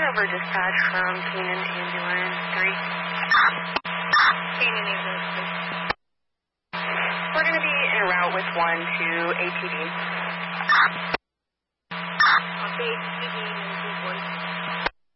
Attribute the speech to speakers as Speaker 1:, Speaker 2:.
Speaker 1: over dispatch from Keenan to Ambulance 3.
Speaker 2: Keenan Ambulance 3.
Speaker 1: We're going to be en route with 1 to ATD.